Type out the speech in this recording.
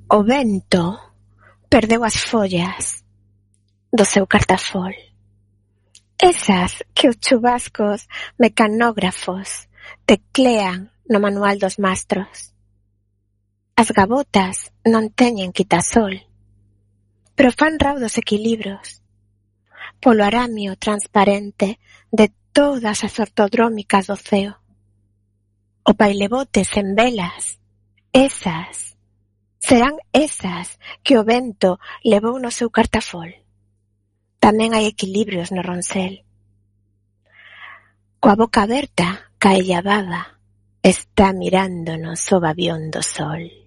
O vento perdeu as follas do seu cartafol. Esas que os chubascos mecanógrafos teclean no manual dos mastros. As gavotas non teñen quitasol, pero fan raudos equilibrios polo aramio transparente de todas as ortodrómicas do ceo. O pailebotes en velas, esas, serán esas que o vento levou no seu cartafol. Tamén hai equilibrios no Ronsel. Coa boca aberta, caella baba, está mirándonos o babión do sol.